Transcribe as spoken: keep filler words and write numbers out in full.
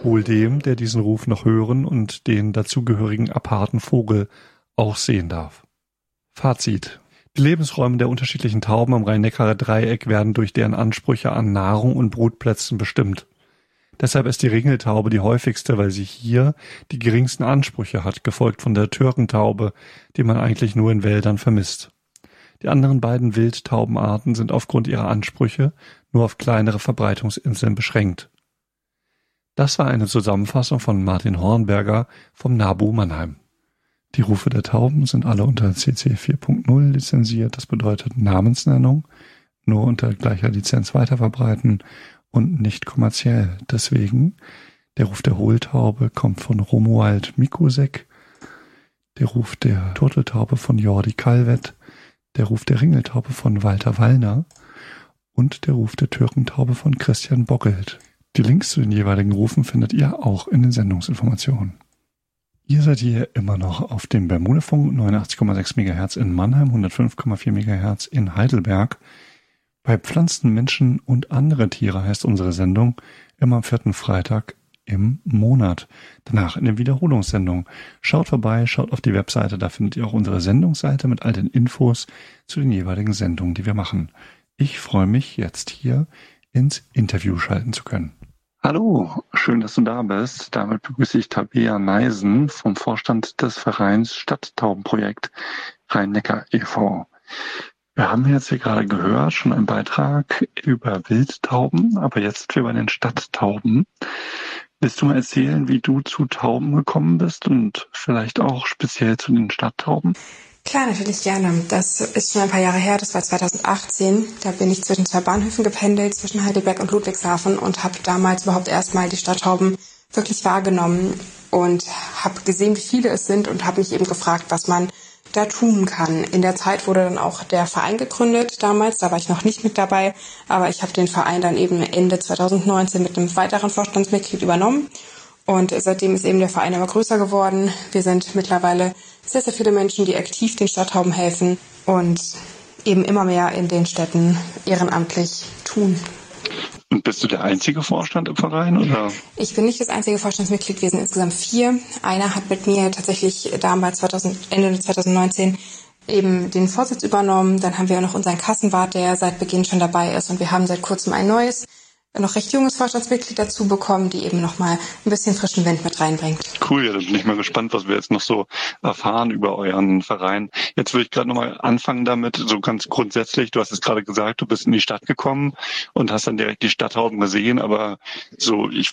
Wohl dem, der diesen Ruf noch hören und den dazugehörigen aparten Vogel auch sehen darf. Fazit. Die Lebensräume der unterschiedlichen Tauben am Rhein-Neckar-Dreieck werden durch deren Ansprüche an Nahrung und Brutplätzen bestimmt. Deshalb ist die Ringeltaube die häufigste, weil sie hier die geringsten Ansprüche hat, gefolgt von der Türkentaube, die man eigentlich nur in Wäldern vermisst. Die anderen beiden Wildtaubenarten sind aufgrund ihrer Ansprüche nur auf kleinere Verbreitungsinseln beschränkt. Das war eine Zusammenfassung von Martin Hornberger vom NABU Mannheim. Die Rufe der Tauben sind alle unter C C vier Punkt null lizenziert, das bedeutet Namensnennung, nur unter gleicher Lizenz weiterverbreiten und nicht kommerziell. Deswegen, der Ruf der Hohltaube kommt von Romuald Mikusek, der Ruf der Turteltaube von Jordi Calvet, der Ruf der Ringeltaube von Walter Wallner und der Ruf der Türkentaube von Christian Bockelt. Die Links zu den jeweiligen Rufen findet ihr auch in den Sendungsinformationen. Ihr seid hier immer noch auf dem Bermudafunk, neunundachtzig Komma sechs Megahertz in Mannheim, hundertfünf Komma vier Megahertz in Heidelberg. Bei Pflanzen, Menschen und andere Tiere heißt unsere Sendung immer am vierten Freitag im Monat. Danach in der Wiederholungssendung. Schaut vorbei, schaut auf die Webseite, da findet ihr auch unsere Sendungsseite mit all den Infos zu den jeweiligen Sendungen, die wir machen. Ich freue mich, jetzt hier ins Interview schalten zu können. Hallo, schön, dass du da bist. Damit begrüße ich Tabea Neisen vom Vorstand des Vereins Stadttaubenprojekt Rhein-Neckar e V Wir haben jetzt hier gerade gehört, schon einen Beitrag über Wildtauben, aber jetzt sind wir bei den Stadttauben. Willst du mal erzählen, wie du zu Tauben gekommen bist und vielleicht auch speziell zu den Stadttauben? Klar, natürlich gerne. Das ist schon ein paar Jahre her, das war zweitausendachtzehn. Da bin ich zwischen zwei Bahnhöfen gependelt, zwischen Heidelberg und Ludwigshafen und habe damals überhaupt erstmal die Stadttauben wirklich wahrgenommen und habe gesehen, wie viele es sind und habe mich eben gefragt, was man da tun kann. In der Zeit wurde dann auch der Verein gegründet damals, da war ich noch nicht mit dabei, aber ich habe den Verein dann eben Ende zweitausendneunzehn mit einem weiteren Vorstandsmitglied übernommen. Und seitdem ist eben der Verein immer größer geworden. Wir sind mittlerweile sehr, sehr viele Menschen, die aktiv den Stadttauben helfen und eben immer mehr in den Städten ehrenamtlich tun. Und bist du der einzige Vorstand im Verein, oder? Ich bin nicht das einzige Vorstandsmitglied, wir sind insgesamt vier. Einer hat mit mir tatsächlich damals zweitausend, Ende zweitausendneunzehn eben den Vorsitz übernommen. Dann haben wir noch unseren Kassenwart, der seit Beginn schon dabei ist. Und wir haben seit kurzem ein neues, noch recht junges Vorstandsmitglied dazu bekommen, die eben nochmal ein bisschen frischen Wind mit reinbringt. Cool, ja, da bin ich mal gespannt, was wir jetzt noch so erfahren über euren Verein. Jetzt würde ich gerade nochmal anfangen damit, so ganz grundsätzlich, du hast es gerade gesagt, du bist in die Stadt gekommen und hast dann direkt die Stadttauben gesehen, aber so, ich